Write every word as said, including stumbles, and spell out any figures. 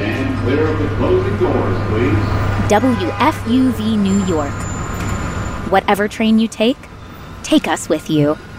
Stand clear of the closing doors, please. W F U V New York. Whatever train you take, take us with you.